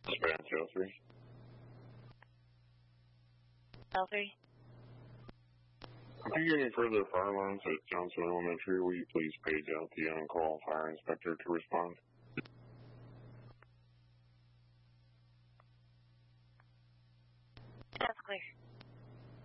Dispatch L3. L3. If you get any further fire alarms at Johnson Elementary, will you please page out the on-call fire inspector to respond? That's clear.